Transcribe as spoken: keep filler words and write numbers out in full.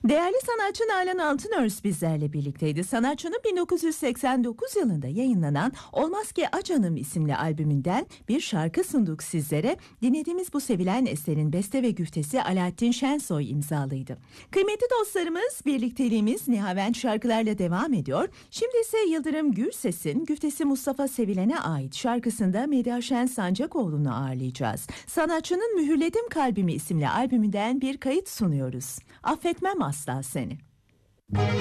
Değerli sanatçı Nalan Altınörs bizlerle birlikteydi. Sanatçının bin dokuz yüz seksen dokuz yılında yayınlanan Olmaz Ki Acanım isimli albümünden bir şarkı sunduk sizlere. Dinlediğimiz bu sevilen eserin beste ve güftesi Alaaddin Şensoy imzalıydı. Kıymetli dostlarımız, birlikteliğimiz Nihavent şarkılarla devam ediyor. Şimdi ise Yıldırım Gürses'in güftesi Mustafa Sevilen'e ait şarkısında Medya Şen Sancakoğlu'nu ağırlayacağız. Sanatçının Mühürledim Kalbimi isimli albümünden bir kayıt sunuyoruz. Affetmem asla seni.